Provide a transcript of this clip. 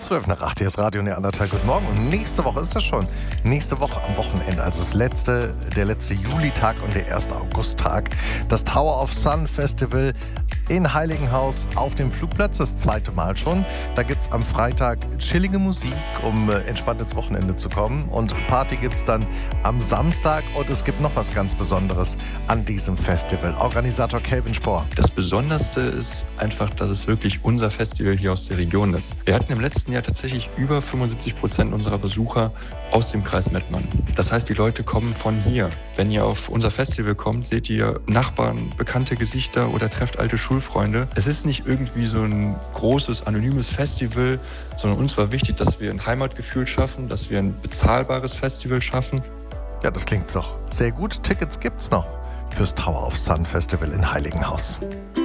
12 nach 8, hier ist Radio Neandertal. Guten Morgen. Und nächste Woche ist das schon. Nächste Woche am Wochenende, also der letzte Julitag und der erste Augusttag. Das Tower of Sun Festival in Heiligenhaus auf dem Flugplatz, das zweite Mal schon. Da gibt es am Freitag chillige Musik, um entspannt ins Wochenende zu kommen. Und Party gibt es dann am Samstag. Und es gibt noch was ganz Besonderes an diesem Festival. Organisator Kelvin Spohr. Das Besonderste ist einfach, dass es wirklich unser Festival hier aus der Region ist. Wir hatten im letzten Jahr tatsächlich über 75% unserer Besucher aus dem Kreis Mettmann. Das heißt, die Leute kommen von hier. Wenn ihr auf unser Festival kommt, seht ihr Nachbarn, bekannte Gesichter oder trefft alte Schulfreunde. Es ist nicht irgendwie so ein großes, anonymes Festival, sondern uns war wichtig, dass wir ein Heimatgefühl schaffen, dass wir ein bezahlbares Festival schaffen. Ja, das klingt doch sehr gut. Tickets gibt's noch fürs Tower of Sun Festival in Heiligenhaus.